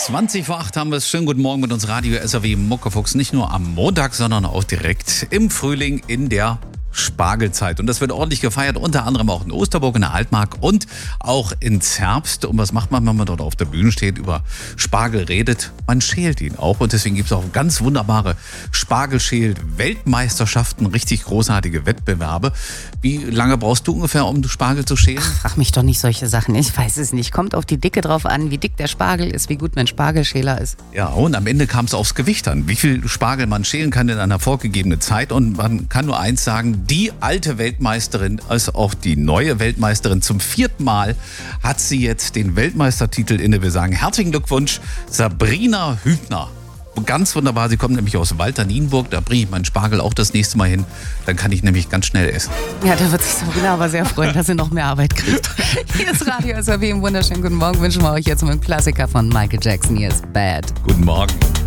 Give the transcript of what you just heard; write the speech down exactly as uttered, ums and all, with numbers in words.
zwanzig vor acht haben wir es. Schönen guten Morgen mit uns Radio S R W Muckefuchs. Nicht nur am Montag, sondern auch direkt im Frühling in der Spargelzeit. Und das wird ordentlich gefeiert, unter anderem auch in Osterburg, in der Altmark und auch in Zerbst. Und was macht man, wenn man dort auf der Bühne steht, über Spargel redet? Man schält ihn auch. Und deswegen gibt es auch ganz wunderbare Spargelschäl-Weltmeisterschaften, richtig großartige Wettbewerbe. Wie lange brauchst du ungefähr, um Spargel zu schälen? Ach, frag mich doch nicht solche Sachen. Ich weiß es nicht. Kommt auf die Dicke drauf an, wie dick der Spargel ist, wie gut mein Spargelschäler ist. Ja, und am Ende kam es aufs Gewicht an. Wie viel Spargel man schälen kann in einer vorgegebenen Zeit. Und man kann nur eins sagen, die alte Weltmeisterin als auch die neue Weltmeisterin zum vierten Mal hat sie jetzt den Weltmeistertitel inne. Wir sagen herzlichen Glückwunsch, Sabrina Hübner. Ganz wunderbar, sie kommt nämlich aus Walter Nienburg, da bringe ich meinen Spargel auch das nächste Mal hin, dann kann ich nämlich ganz schnell essen. Ja, da wird sich Sabrina aber sehr freuen, dass sie noch mehr Arbeit kriegt. Hier ist Radio S R W, im wunderschönen guten Morgen wünschen wir euch jetzt mit dem Klassiker von Michael Jackson, hier ist Bad. Guten Morgen.